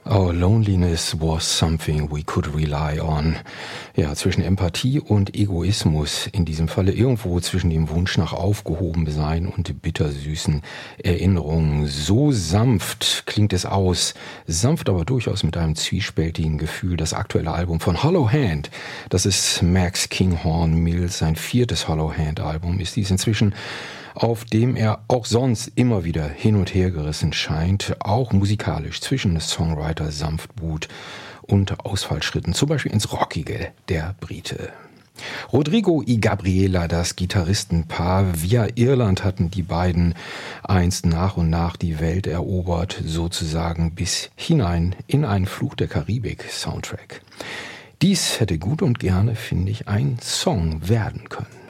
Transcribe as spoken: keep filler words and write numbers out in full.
Our loneliness was something we could rely on. Ja, zwischen Empathie und Egoismus, in diesem Falle irgendwo zwischen dem Wunsch nach Aufgehobensein und bittersüßen Erinnerungen. So sanft klingt es aus, sanft aber durchaus mit einem zwiespältigen Gefühl. Das aktuelle Album von Hollow Hand, das ist Max Kinghorn Mills, sein viertes Hollow Hand Album ist dies inzwischen, auf dem er auch sonst immer wieder hin und her gerissen scheint, auch musikalisch zwischen Songwriter Sanftmut und Ausfallschritten, zum Beispiel ins Rockige der Brite. Rodrigo y Gabriela, das Gitarristenpaar, via Irland hatten die beiden einst nach und nach die Welt erobert, sozusagen bis hinein in einen Fluch der Karibik-Soundtrack. Dies hätte gut und gerne, finde ich, ein Song werden können.